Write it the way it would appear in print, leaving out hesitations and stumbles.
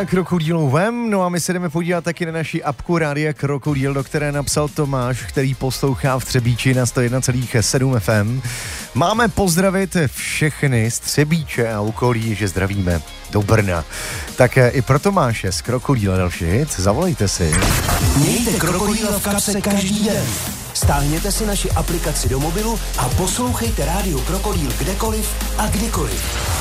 Krokodílovem. No a my se jdeme podívat taky na naši apku Rádia Krokodíl, do které napsal Tomáš, který poslouchá v Třebíči na 101,7 FM. Máme pozdravit všechny z Třebíče a okolí, že zdravíme do Brna. Tak i pro Tomáše z Krokodíla další hit, zavolejte si. Mějte Krokodíla v kapse každý den. Stáhněte si naši aplikaci do mobilu a poslouchejte Rádio Krokodíl kdekoliv a kdykoliv.